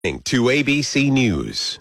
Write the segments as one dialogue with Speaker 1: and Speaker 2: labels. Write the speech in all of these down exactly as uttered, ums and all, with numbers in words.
Speaker 1: To A B C News.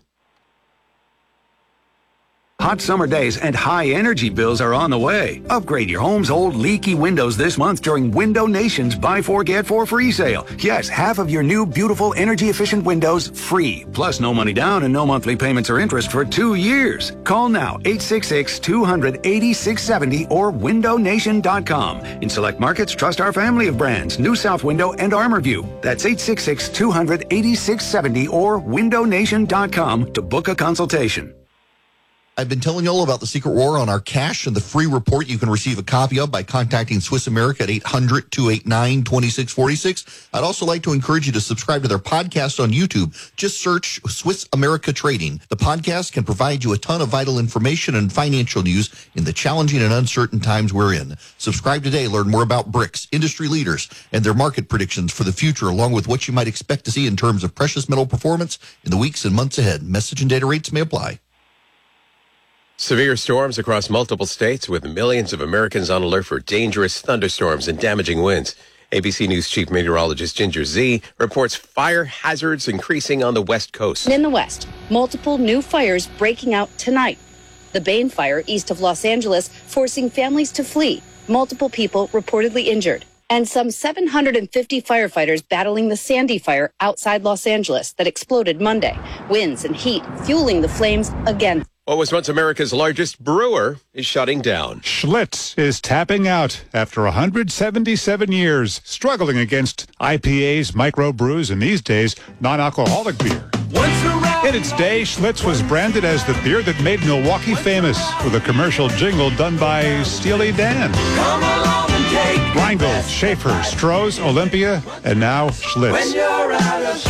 Speaker 2: Hot summer days and high energy bills are on the way. Upgrade your home's old leaky windows this month during Window Nation's Buy Four Get Four free sale. Yes, half of your new beautiful energy efficient windows free. Plus no money down and no monthly payments or interest for two years. Call now eight six six, two hundred, eighty-six seventy or window nation dot com. In select markets, trust our family of brands, New South Window and ArmorView. That's eight six six, two hundred, eighty-six seventy or window nation dot com to book a consultation.
Speaker 3: I've been telling you all about the secret war on our cash and the free report you can receive a copy of by contacting Swiss America at eight hundred, two eight nine, two six four six. I'd also like to encourage you to subscribe to their podcast on YouTube. Just search Swiss America Trading. The podcast can provide you a ton of vital information and financial news in the challenging and uncertain times we're in. Subscribe today. Learn more about BRICS, industry leaders, and their market predictions for the future, along with what you might expect to see in terms of precious metal performance in the weeks and months ahead. Message and data rates may apply.
Speaker 1: Severe storms across multiple states with millions of Americans on alert for dangerous thunderstorms and damaging winds. A B C News Chief Meteorologist Ginger Zee reports fire hazards increasing on the West Coast.
Speaker 4: In the West, multiple new fires breaking out tonight. The Bain Fire east of Los Angeles forcing families to flee. Multiple people reportedly injured. And some seven hundred fifty firefighters battling the Sandy Fire outside Los Angeles that exploded Monday. Winds and heat fueling the flames again.
Speaker 1: What was once America's largest brewer is shutting down.
Speaker 5: Schlitz is tapping out after one hundred seventy-seven years, struggling against I P As, microbrews, and these days, non-alcoholic beer. In its day, Schlitz was branded as the beer that made Milwaukee famous, with a commercial jingle done by Steely Dan.
Speaker 6: Come along and take
Speaker 5: Rheingold, Schaefer, Stroh's, Olympia, and now Schlitz.
Speaker 6: when you're out of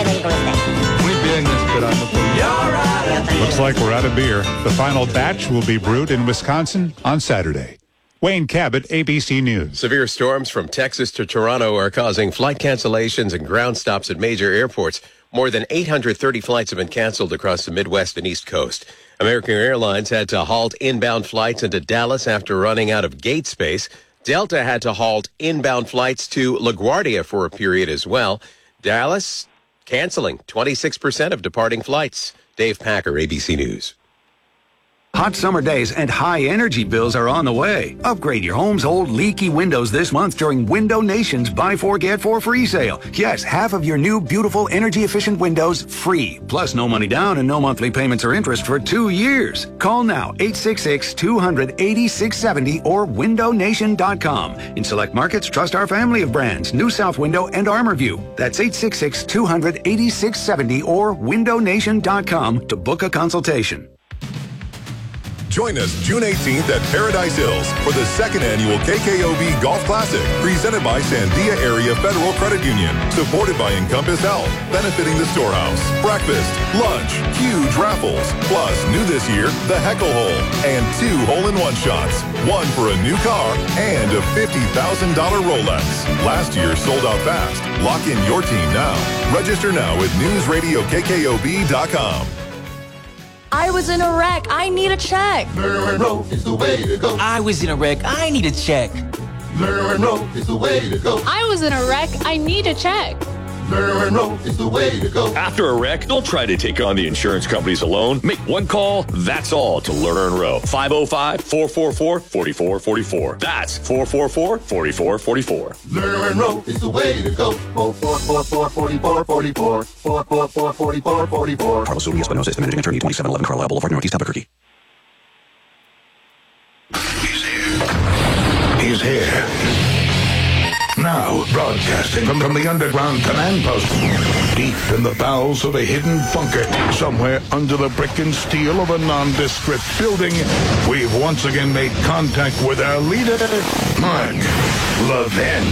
Speaker 5: Looks like we're out of beer. The final batch will be brewed in Wisconsin on Saturday. Wayne Cabot, A B C News.
Speaker 1: Severe storms from Texas to Toronto are causing flight cancellations and ground stops at major airports. More than eight hundred thirty flights have been canceled across the Midwest and East Coast. American Airlines had to halt inbound flights into Dallas after running out of gate space. Delta had to halt inbound flights to LaGuardia for a period as well. Dallas canceling twenty-six percent of departing flights. Dave Packer, A B C News.
Speaker 2: Hot summer days and high energy bills are on the way. Upgrade your home's old leaky windows this month during Window Nation's Buy Four Get Four free sale. Yes, half of your new beautiful energy efficient windows free. Plus no money down and no monthly payments or interest for two years. Call now eight six six, two hundred, eighty-six seventy or window nation dot com. In select markets, trust our family of brands, New South Window and ArmorView. That's eight six six, two hundred, eighty-six seventy or window nation dot com to book a consultation.
Speaker 7: Join us June eighteenth at Paradise Hills for the second annual K K O B Golf Classic, presented by Sandia Area Federal Credit Union, supported by Encompass Health, benefiting the Storehouse. Breakfast, lunch, huge raffles, plus new this year, the Heckle Hole, and two hole-in-one shots, one for a new car and a fifty thousand dollars Rolex. Last year sold out fast. Lock in your team now. Register now at news radio k k o b dot com.
Speaker 8: I was in a wreck. I need a check.
Speaker 9: Monroe is the way to go.
Speaker 10: I was in a wreck. I need a check.
Speaker 9: Monroe is the way to go.
Speaker 11: I was in a wreck. I need a check.
Speaker 9: Monroe is the way to go.
Speaker 12: After a wreck, don't try to take on the insurance companies alone. Make one call, that's all, to Lerner and Rowe. five oh five, four four four, four four four four. That's four four four, four four four four.
Speaker 9: Lerner and Rowe is the way to go. four four four, four four four, four four. four four four, four four four four.
Speaker 13: Carlos Soto Espinosa is the managing attorney, twenty-seven eleven Carlisle Boulevard, Northeast Albuquerque.
Speaker 14: He's here. He's here. Now, broadcasting from, from the underground command post, deep in the bowels of a hidden bunker, somewhere under the brick and steel of a nondescript building, we've once again made contact with our leader, Mark Levin.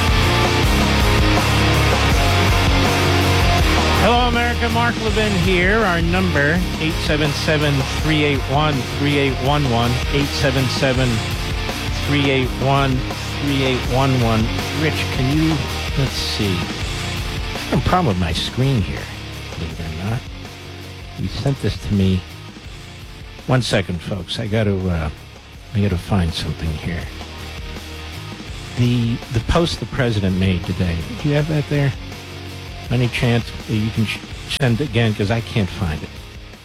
Speaker 15: Hello, America. Mark Levin here. Our number, eight seven seven, three eight one, three eight one one, eight seven seven, three eight one, three eight one one. Rich, can you, let's see. I have a problem with my screen here, believe it or not. You sent this to me. One second, folks. I got to, uh, I got to find something here. The the post the president made today. Do you have that there? Any chance that you can sh- send it again because I can't find it.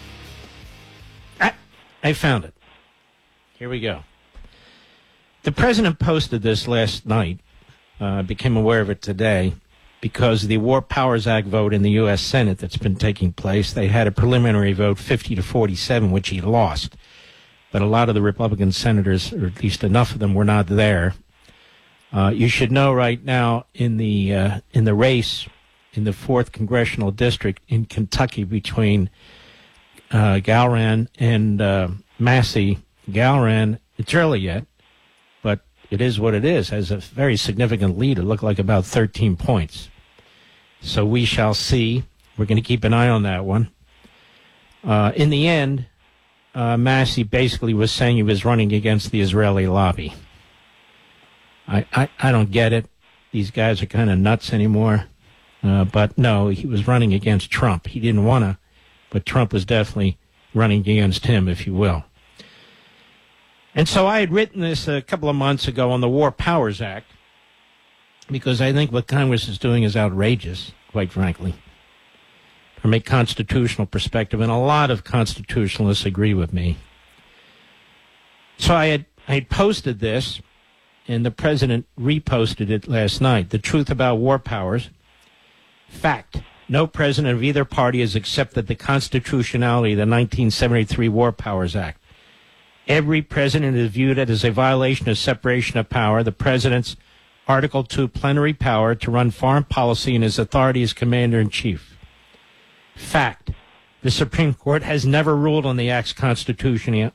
Speaker 15: I, I found it. Here we go. The president posted this last night. Uh, I became aware of it today because the War Powers Act vote in the U S Senate that's been taking place, they had a preliminary vote fifty to forty-seven, which he lost. But a lot of the Republican senators, or at least enough of them, were not there. Uh, you should know right now in the uh, in the race in the fourth congressional district in Kentucky between uh, Gowran and uh, Massey, Gowran, it's early yet, but it is what it is, has a very significant lead. It looked like about thirteen points. So we shall see. We're going to keep an eye on that one. Uh, in the end, uh, Massey basically was saying he was running against the Israeli lobby. I, I, I don't get it. These guys are kind of nuts anymore. Uh, but no, he was running against Trump. He didn't want to, but Trump was definitely running against him, if you will. And so I had written this a couple of months ago on the War Powers Act, because I think what Congress is doing is outrageous, quite frankly, from a constitutional perspective, and a lot of constitutionalists agree with me. So I had I had posted this, and the president reposted it last night. The truth about war powers. Fact. No president of either party has accepted the constitutionality of the nineteen seventy-three War Powers Act. Every president has viewed it as a violation of separation of power. The president's Article two plenary power to run foreign policy and his authority as commander-in-chief. Fact. The Supreme Court has never ruled on the act's constitutionality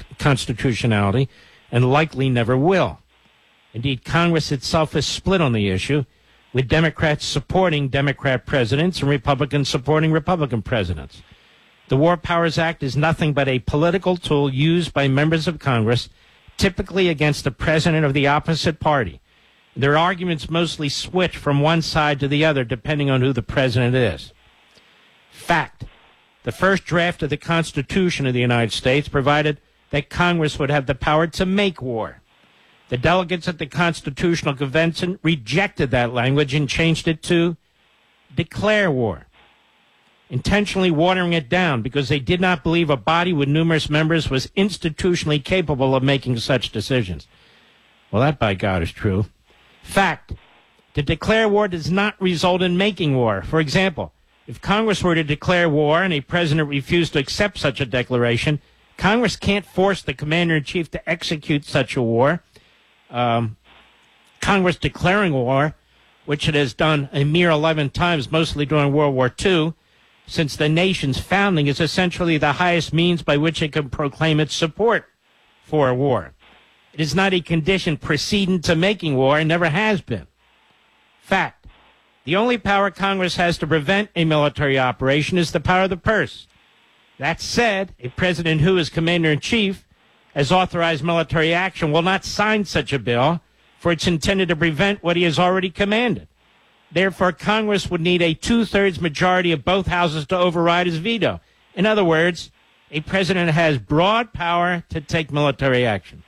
Speaker 15: and likely never will. Indeed, Congress itself is split on the issue, with Democrats supporting Democrat presidents and Republicans supporting Republican presidents. The War Powers Act is nothing but a political tool used by members of Congress, typically against the president of the opposite party. Their arguments mostly switch from one side to the other depending on who the president is. Fact. The first draft of the Constitution of the United States provided that Congress would have the power to make war. The delegates at the Constitutional Convention rejected that language and changed it to declare war, intentionally watering it down because they did not believe a body with numerous members was institutionally capable of making such decisions. Well, that, by God, is true. Fact. To declare war does not result in making war. For example, if Congress were to declare war and a president refused to accept such a declaration, Congress can't force the commander-in-chief to execute such a war. Um, Congress declaring war, which it has done a mere eleven times, mostly during World War Two, since the nation's founding, is essentially the highest means by which it can proclaim its support for a war. It is not a condition precedent to making war and never has been. Fact. The only power Congress has to prevent a military operation is the power of the purse. That said, a president who is commander-in-chief has authorized military action will not sign such a bill, for it's intended to prevent what he has already commanded. Therefore, Congress would need a two-thirds majority of both houses to override his veto. In other words, a president has broad power to take military action.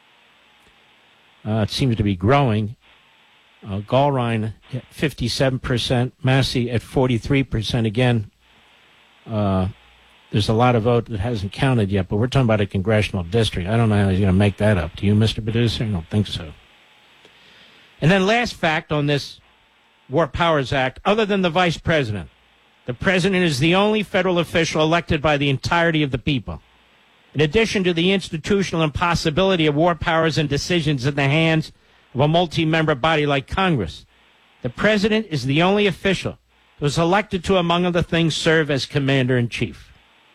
Speaker 15: Uh, it seems to be growing. Uh, Gallrein at fifty-seven percent, Massey at forty-three percent. Again, uh, there's a lot of vote that hasn't counted yet, but we're talking about a congressional district. I don't know how he's going to make that up. Do you, Mister Producer? I don't think so. And then last fact on this War Powers Act, other than the vice president, the president is the only federal official elected by the entirety of the people. In addition to the institutional impossibility of war powers and decisions in the hands of a multi-member body like Congress, the president is the only official who is elected to, among other things, serve as commander-in-chief.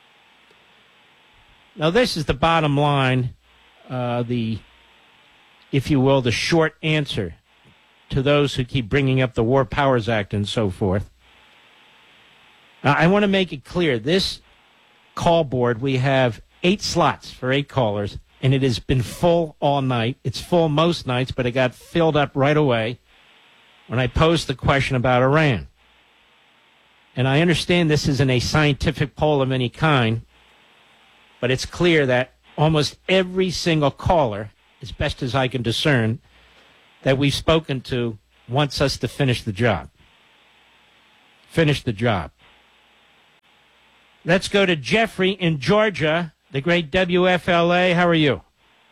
Speaker 15: Now, this is the bottom line, uh, the, if you will, the short answer to those who keep bringing up the War Powers Act and so forth. Now, I want to make it clear, this call board, we have eight slots for eight callers, and it has been full all night. It's full most nights, but it got filled up right away when I posed the question about Iran. And I understand this isn't a scientific poll of any kind, but it's clear that almost every single caller, as best as I can discern, that we've spoken to wants us to finish the job. Finish the job. Let's go to Jeffrey in Georgia, the great W F L A. How are you?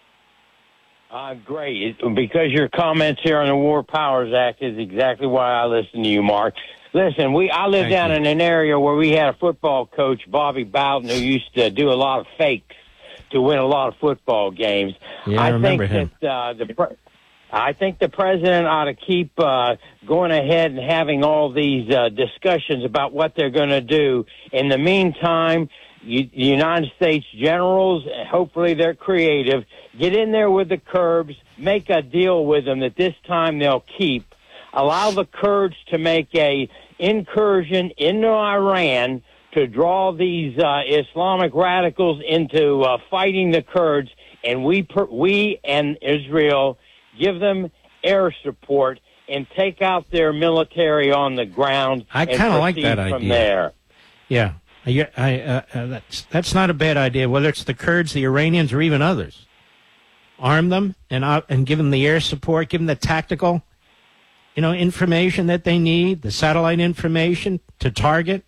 Speaker 16: Uh, great. Because your comments here on the War Powers Act is exactly why I listen to you, Mark. Listen, we I live
Speaker 15: Thank
Speaker 16: down
Speaker 15: you.
Speaker 16: in an area where we had a football coach, Bobby Bowden, who used to do a lot of fakes to win a lot of football games.
Speaker 15: Yeah, I remember
Speaker 16: think
Speaker 15: him.
Speaker 16: That, uh, the pre- I think the president ought to keep uh, going ahead and having all these uh, discussions about what they're going to do. In the meantime, you, the United States generals, hopefully they're creative, get in there with the Kurds, make a deal with them that this time they'll keep. Allow the Kurds to make a incursion into Iran to draw these uh, Islamic radicals into uh, fighting the Kurds, and we per- we and Israel give them air support and take out their military on the ground.
Speaker 15: I
Speaker 16: kind
Speaker 15: of like that
Speaker 16: from
Speaker 15: idea.
Speaker 16: there.
Speaker 15: Yeah, I, I, uh, uh, that's that's not a bad idea. Whether it's the Kurds, the Iranians, or even others, arm them and uh, and give them the air support, give them the tactical, you know, information that they need, the satellite information to target.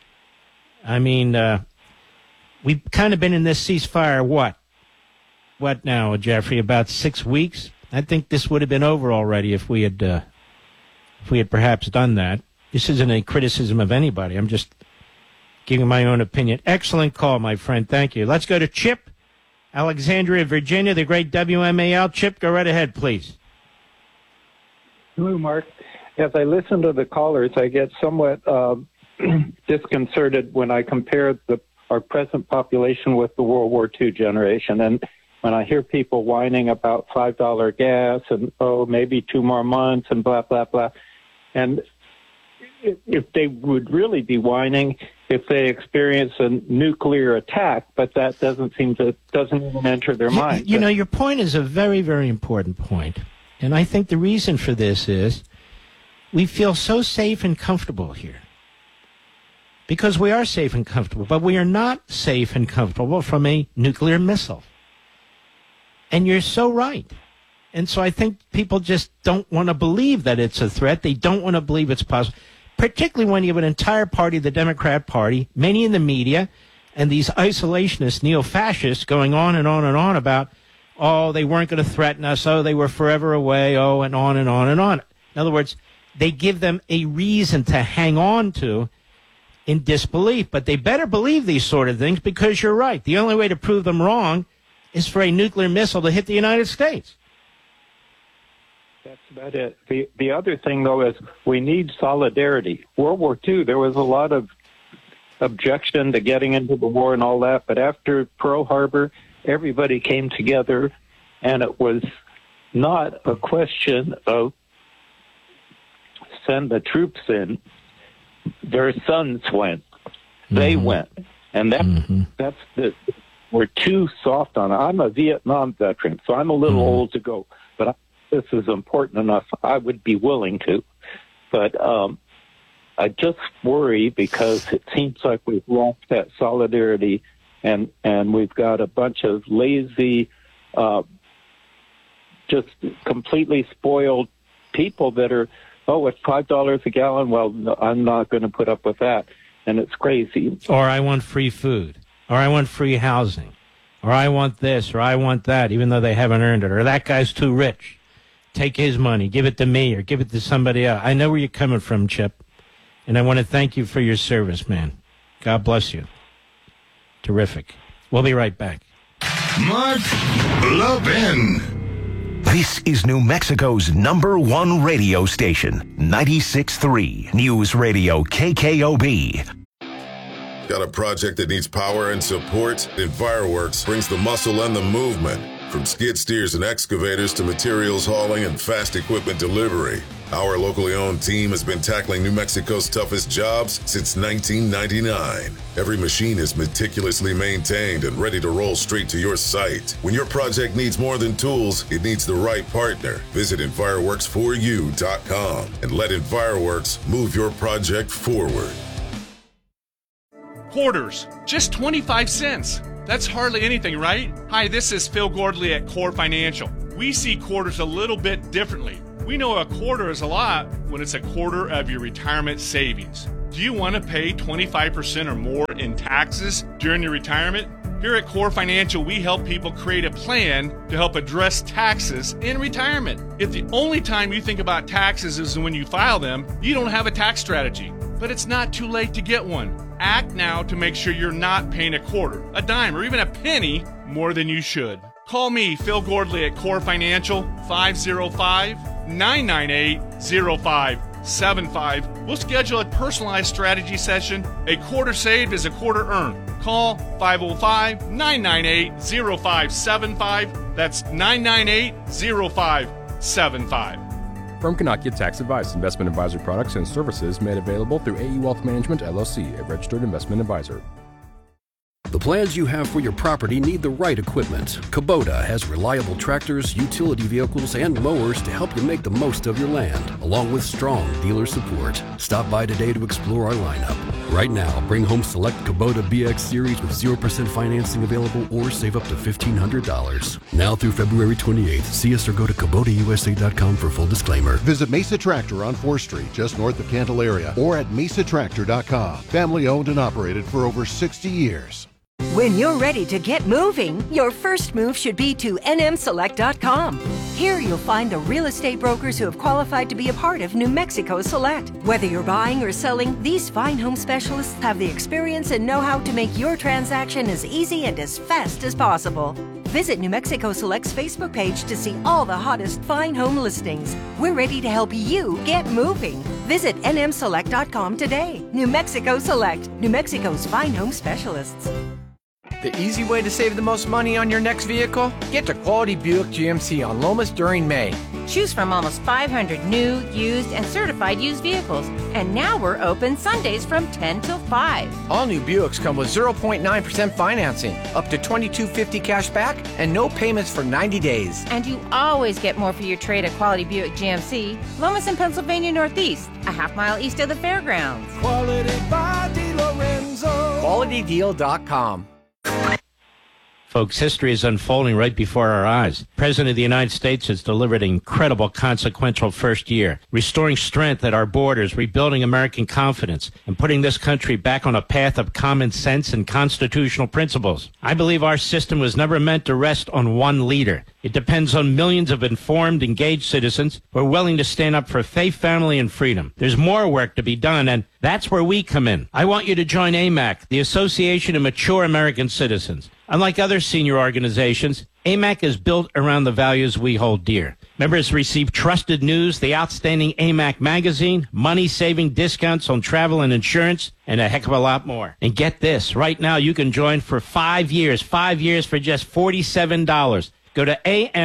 Speaker 15: I mean, uh, we've kind of been in this ceasefire. What? What now, Jeffrey? About six weeks. I think this would have been over already if we had, uh, if we had perhaps done that. This isn't a criticism of anybody. I'm just giving my own opinion. Excellent call, my friend. Thank you. Let's go to Chip, Alexandria, Virginia, the great W M A L. Chip, go right ahead, please.
Speaker 17: Hello, Mark. As I listen to the callers, I get somewhat uh, disconcerted when I compare the our present population with the World War Two generation. And when I hear people whining about five dollar gas and, oh, maybe two more months and blah, blah, blah. And if they would really be whining if they experience a nuclear attack, but that doesn't seem to, doesn't even enter their
Speaker 15: You,
Speaker 17: mind.
Speaker 15: you know, your point is a very, very important point. And I think the reason for this is we feel so safe and comfortable here. Because we are safe and comfortable, but we are not safe and comfortable from a nuclear missile. And you're so right. And so I think people just don't want to believe that it's a threat. They don't want to believe it's possible, particularly when you have an entire party, the Democrat Party, many in the media, and these isolationist neo-fascists going on and on and on about, oh, they weren't going to threaten us, oh, they were forever away, oh, and on and on and on. In other words, they give them a reason to hang on to in disbelief. But they better believe these sort of things because you're right. The only way to prove them wrong is for a nuclear missile to hit the United States.
Speaker 17: That's about it. The the other thing, though, is we need solidarity. World War Two, there was a lot of objection to getting into the war and all that, but after Pearl Harbor, everybody came together, and it was not a question of send the troops in. Their sons went. They mm-hmm. went. And that, mm-hmm. that's the... We're too soft on it. I'm a Vietnam veteran, so I'm a little mm-hmm. old to go. But I, this is important enough. I would be willing to. But um, I just worry because it seems like we've lost that solidarity, and, and we've got a bunch of lazy, uh, just completely spoiled people that are, oh, it's five dollars a gallon. Well, no, I'm not going to put up with that. And it's crazy.
Speaker 15: Or I want free food. Or I want free housing, or I want this, or I want that, even though they haven't earned it, or that guy's too rich. Take his money, give it to me, or give it to somebody else. I know where you're coming from, Chip, and I want to thank you for your service, man. God bless you. Terrific. We'll be right back.
Speaker 14: Mark Levin.
Speaker 18: This is New Mexico's number one radio station, ninety-six point three News Radio K K O B.
Speaker 7: Got a project that needs power and support? Enviroworks brings the muscle and the movement. From skid steers and excavators to materials hauling and fast equipment delivery. Our locally owned team has been tackling New Mexico's toughest jobs since nineteen ninety-nine. Every machine is meticulously maintained and ready to roll straight to your site. When your project needs more than tools, it needs the right partner. Visit Enviroworks for you dot com and let Enviroworks move your project forward.
Speaker 19: Quarters, just twenty-five cents. That's hardly anything, right? Hi, this is Phil Gordley at Core Financial. We see quarters a little bit differently. We know a quarter is a lot when it's a quarter of your retirement savings. Do you want to pay twenty-five percent or more in taxes during your retirement? Here at Core Financial, we help people create a plan to help address taxes in retirement. If the only time you think about taxes is when you file them, you don't have a tax strategy. But it's not too late to get one. Act now to make sure you're not paying a quarter, a dime, or even a penny more than you should. Call me, Phil Gordley, at Core Financial, five oh five, nine nine eight, oh five seven five. We'll schedule a personalized strategy session. A quarter saved is a quarter earned. Call five oh five, nine nine eight, oh five seven five. That's nine nine eight, oh five seven five.
Speaker 20: Firm cannot give tax advice. Investment advisory products and services made available through A E Wealth Management, L L C, a registered investment advisor.
Speaker 21: The plans you have for your property need the right equipment. Kubota has reliable tractors, utility vehicles, and mowers to help you make the most of your land, along with strong dealer support. Stop by today to explore our lineup. Right now, bring home select Kubota B X Series with zero percent financing available or save up to fifteen hundred dollars. Now through February twenty-eighth, see us or go to Kubota U S A dot com for full disclaimer.
Speaker 22: Visit Mesa Tractor on fourth Street, just north of Candelaria, or at mesa tractor dot com. Family owned and operated for over sixty years.
Speaker 23: When you're ready to get moving, your first move should be to N M select dot com. Here you'll find the real estate brokers who have qualified to be a part of New Mexico Select. Whether you're buying or selling, these fine home specialists have the experience and know-how to make your transaction as easy and as fast as possible. Visit New Mexico Select's Facebook page to see all the hottest fine home listings. We're ready to help you get moving. Visit N M select dot com today. New Mexico Select, New Mexico's fine home specialists.
Speaker 24: The easy way to save the most money on your next vehicle? Get to Quality Buick G M C on Lomas during May.
Speaker 25: Choose from almost five hundred new, used, and certified used vehicles. And now we're open Sundays from ten till five.
Speaker 24: All new Buicks come with zero point nine percent financing, up to twenty-two fifty cash back, and no payments for ninety days.
Speaker 25: And you always get more for your trade at Quality Buick G M C, Lomas and Pennsylvania Northeast, a half mile east of the fairgrounds.
Speaker 24: Quality by DeLorenzo. quality deal dot com.
Speaker 15: Folks, history is unfolding right before our eyes. The President of the United States has delivered an incredible, consequential first year, restoring strength at our borders, rebuilding American confidence, and putting this country back on a path of common sense and constitutional principles. I believe our system was never meant to rest on one leader. It depends on millions of informed, engaged citizens who are willing to stand up for faith, family, and freedom. There's more work to be done, and that's where we come in. I want you to join A M A C, the Association of Mature American Citizens. Unlike other senior organizations, A M A C is built around the values we hold dear. Members receive trusted news, the outstanding A M A C magazine, money-saving discounts on travel and insurance, and a heck of a lot more. And get this, right now you can join for five years, five years for just forty-seven dollars. Go to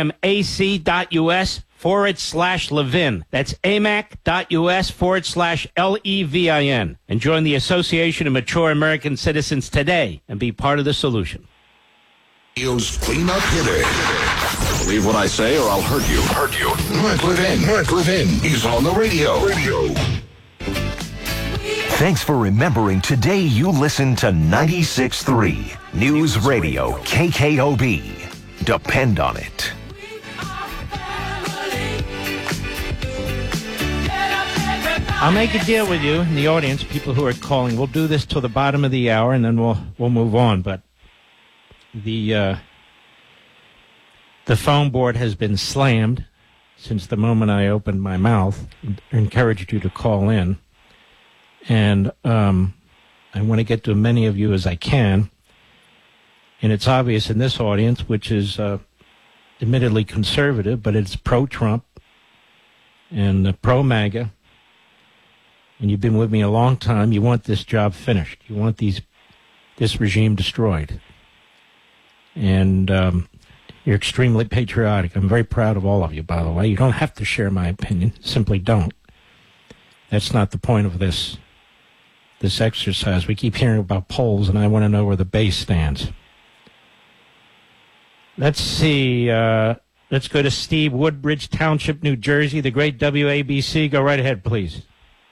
Speaker 15: amac.us forward slash Levin. That's amac.us forward slash L E V I N. And join the Association of Mature American Citizens today and be part of the solution.
Speaker 14: News cleanup hitter.
Speaker 12: Believe what I say or I'll hurt you.
Speaker 14: Hurt you. Mark Levin. Mark Levin. He's on the radio. Radio.
Speaker 18: Thanks for remembering today you listen to ninety-six point three News Radio K K O B. Depend on it.
Speaker 15: I'll make a deal with you in the audience, people who are calling. We'll do this till the bottom of the hour, and then we'll we'll move on. But the uh, the phone board has been slammed since the moment I opened my mouth. I encouraged you to call in, and um, I want to get to as many of you as I can. And it's obvious in this audience, which is uh, admittedly conservative, but it's pro-Trump and uh, pro-MAGA. And you've been with me a long time. You want this job finished. You want these this regime destroyed. And um, you're extremely patriotic. I'm very proud of all of you, by the way. You don't have to share my opinion. Simply don't. That's not the point of this this exercise. We keep hearing about polls, and I want to know where the base stands. Let's see. Uh, let's go to Steve, Woodbridge Township, New Jersey, the great W A B C. Go right ahead, please.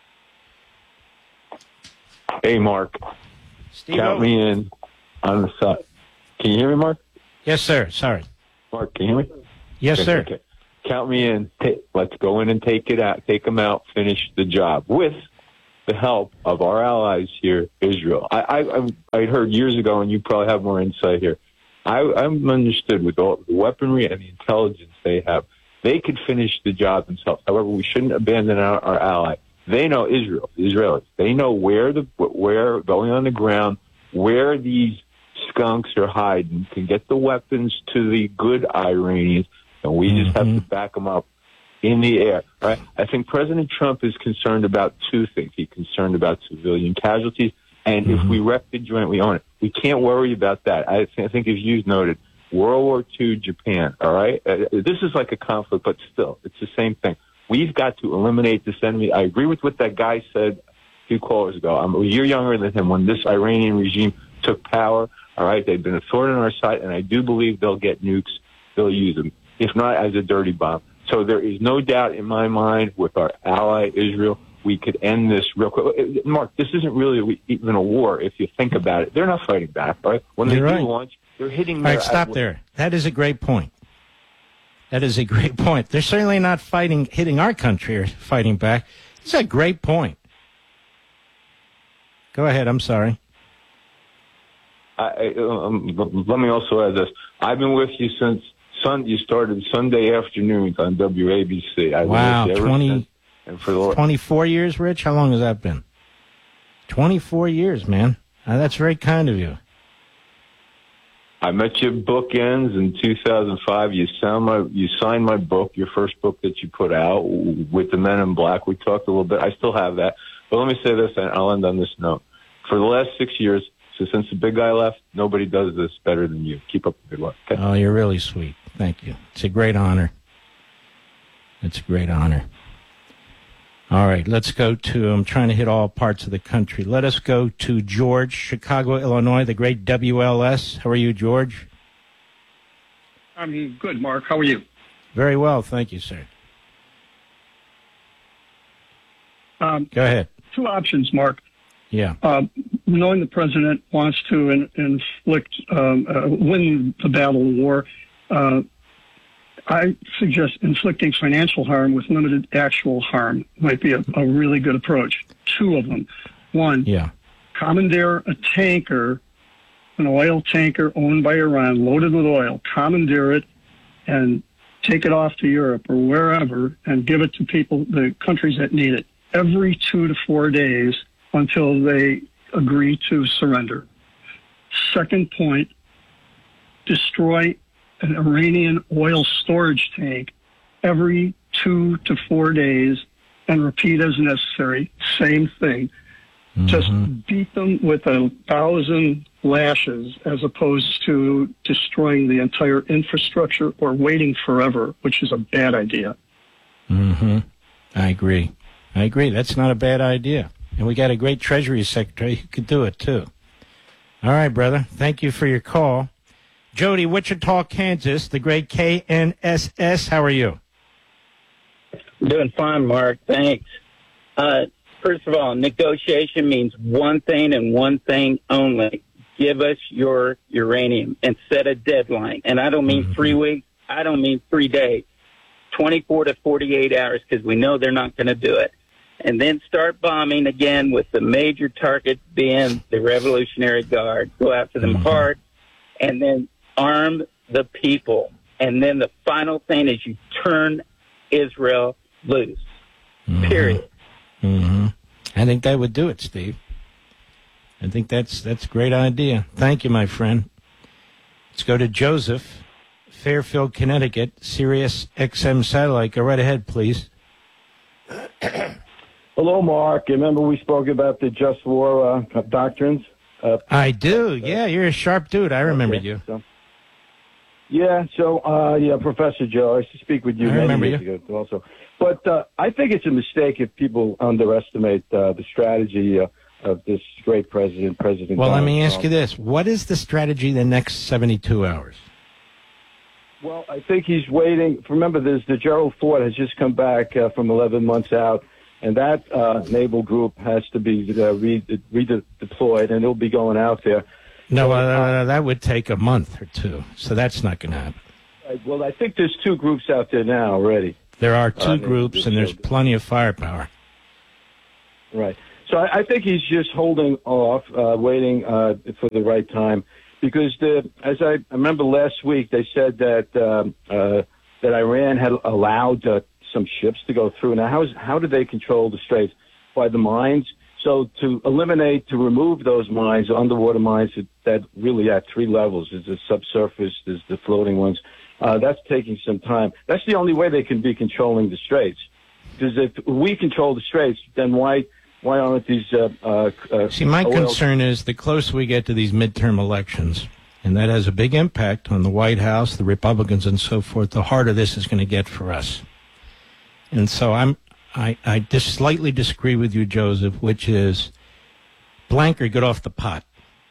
Speaker 26: Hey, Mark.
Speaker 15: Steve
Speaker 26: Count
Speaker 15: O.
Speaker 26: me in on the side. Can you hear me, Mark?
Speaker 15: Yes, sir. Sorry.
Speaker 26: Mark, can you hear me?
Speaker 15: Yes,
Speaker 26: okay,
Speaker 15: sir.
Speaker 26: Okay. Count me in. Ta- let's go in and take it out. Take them out. Finish the job with the help of our allies here, Israel. I, I, I heard years ago, and you probably have more insight here. I, I'm understood with all the weaponry and the intelligence they have, they could finish the job themselves. However, we shouldn't abandon our, our ally. They know Israel, the Israelis. They know where the where going on the ground, where these skunks are hiding, can get the weapons to the good Iranians, and we just have to back them up in the air. Right? I think President Trump is concerned about two things. He's concerned about civilian casualties, and mm-hmm. if we wreck the joint, we own it. We can't worry about that. I, th- I think, as you noted, World War Two Japan, all right? Uh, this is like a conflict, but still, it's the same thing. We've got to eliminate this enemy. I agree with what that guy said a few callers ago. I'm a year younger than him. When this Iranian regime took power, all right, they've been a thorn in our side, and I do believe they'll get nukes. They'll use them, if not as a dirty bomb. So there is no doubt in my mind with our ally Israel, we could end this real quick. Mark, this isn't really even a war if you think about it. They're not fighting back, right? When they
Speaker 15: You're
Speaker 26: do
Speaker 15: right.
Speaker 26: launch, they're hitting.
Speaker 15: All
Speaker 26: their
Speaker 15: right, stop there. That is a great point. That is a great point. They're certainly not fighting, hitting our country or fighting back. It's a great point. Go ahead. I'm sorry.
Speaker 26: I, um, let me also add this. I've been with you since Sun. You started Sunday afternoons on W A B C. I've
Speaker 15: wow,
Speaker 26: been with you ever
Speaker 15: twenty,
Speaker 26: since, and for the,
Speaker 15: twenty-four years, Rich? How long has that been? twenty-four years, man. Uh, that's very kind of you.
Speaker 26: I met you at Bookends in two thousand five. You signed my, you signed my book, your first book that you put out with the Men in Black. We talked a little bit. I still have that. But let me say this, and I'll end on this note. For the last six years, so since the big guy left, nobody does this better than you. Keep up the good work. Okay?
Speaker 15: Oh, you're really sweet. Thank you. It's a great honor. It's a great honor. All right, let's go to, I'm trying to hit all parts of the country. Let us go to George, Chicago, Illinois, the great W L S. How are you, George?
Speaker 1: I'm good, Mark. How are you?
Speaker 15: Very well, thank you, sir.
Speaker 1: Um,
Speaker 15: go ahead.
Speaker 1: Two options, Mark.
Speaker 15: Yeah.
Speaker 1: Uh, knowing the president wants to in, inflict, um, uh, win the battle war, uh, I suggest inflicting financial harm with limited actual harm might be a, a really good approach. Two of them. One,
Speaker 15: yeah.
Speaker 1: commandeer a tanker, an oil tanker owned by Iran, loaded with oil, commandeer it and take it off to Europe or wherever and give it to people, the countries that need it, every two to four days until they agree to surrender. Second point, destroy an Iranian oil storage tank every two to four days and repeat as necessary. Same thing. Mm-hmm. Just beat them with a thousand lashes as opposed to destroying the entire infrastructure or waiting forever, which is a bad idea.
Speaker 15: Mm-hmm. I agree. I agree. That's not a bad idea. And we got a great Treasury Secretary who could do it, too. All right, brother. Thank you for your call. Jody, Wichita, Kansas, the great K N S S. How are you?
Speaker 2: Doing fine, Mark. Thanks. Uh, first of all, negotiation means one thing and one thing only. Give us your uranium and set a deadline. And I don't mean mm-hmm. three weeks. I don't mean three days. twenty-four to forty-eight hours, because we know they're not going to do it. And then start bombing again with the major target being the Revolutionary Guard. Go after them mm-hmm. hard. And then arm the people. And then the final thing is you turn Israel loose. Mm-hmm. Period.
Speaker 15: Mm-hmm. I think that would do it, Steve. I think that's that's a great idea. Thank you, my friend. Let's go to Joseph, Fairfield, Connecticut, Sirius X M satellite. Go right ahead, please.
Speaker 3: Hello, Mark. Remember we spoke about the just war uh, doctrines? Uh,
Speaker 15: I do. Yeah, you're a sharp dude. I remember okay, you.
Speaker 3: So. Yeah, so, uh, yeah, Professor Joe, I used to speak with you
Speaker 15: I
Speaker 3: many
Speaker 15: remember
Speaker 3: years
Speaker 15: you.
Speaker 3: ago also. But uh, I think it's a mistake if people underestimate uh, the strategy uh, of this great president, President
Speaker 15: Well,
Speaker 3: Donald
Speaker 15: let me ask
Speaker 3: Trump.
Speaker 15: you this. What is the strategy the next seventy-two hours?
Speaker 3: Well, I think he's waiting. Remember, there's the Gerald Ford has just come back uh, from eleven months out, and that uh, naval group has to be uh, re- redeployed, and it'll be going out there.
Speaker 15: No, uh, that would take a month or two, so that's not going to happen.
Speaker 3: Right, well, I think there's two groups out there now already.
Speaker 15: There are two
Speaker 3: Uh,
Speaker 15: groups, and there's plenty of firepower.
Speaker 3: Right. So I, I think he's just holding off, uh, waiting uh, for the right time, because the, as I remember last week, they said that um, uh, that Iran had allowed uh, some ships to go through. Now, how is, how do they control the straits? By the mines. So to eliminate, to remove those mines, underwater mines that, that really at three levels, there's the subsurface, there's the floating ones. Uh, that's taking some time. That's the only way they can be controlling the straits. Because if we control the straits, then why why aren't these? Uh, uh, uh,
Speaker 15: See, my
Speaker 3: oil-
Speaker 15: concern is the closer we get to these midterm elections, and that has a big impact on the White House, the Republicans, and so forth, the harder this is going to get for us. And so I'm, I, I just slightly disagree with you, Joseph, which is blank or get off the pot.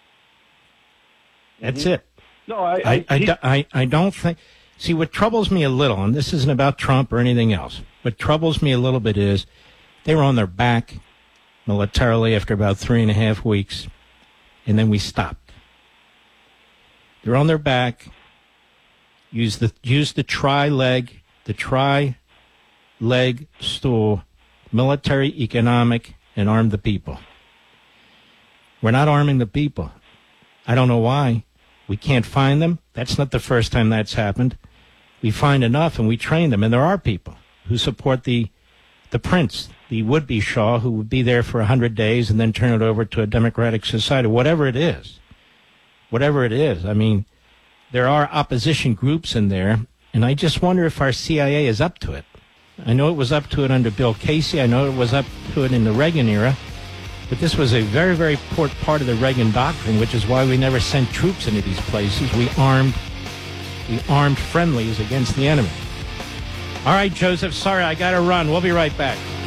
Speaker 15: That's
Speaker 3: Mhm.
Speaker 15: it.
Speaker 3: No, I
Speaker 15: I,
Speaker 3: I,
Speaker 15: I,
Speaker 3: he-
Speaker 15: do- I, I don't think. See, what troubles me a little, and this isn't about Trump or anything else, what troubles me a little bit is they were on their back militarily after about three and a half weeks, and then we stopped. They're on their back, use the use the tri-leg, the tri-leg stool, military, economic, and arm the people. We're not arming the people. I don't know why. We can't find them. That's not the first time that's happened. We find enough and we train them. And there are people who support the the prince, the would-be Shah, who would be there for one hundred days and then turn it over to a democratic society, whatever it is. Whatever it is. I mean, there are opposition groups in there, and I just wonder if our C I A is up to it. I know it was up to it under Bill Casey. I know it was up to it in the Reagan era. But this was a very, very important part of the Reagan doctrine, which is why we never sent troops into these places. We armed, we armed friendlies against the enemy. All right, Joseph, sorry, I got to run. We'll be right back.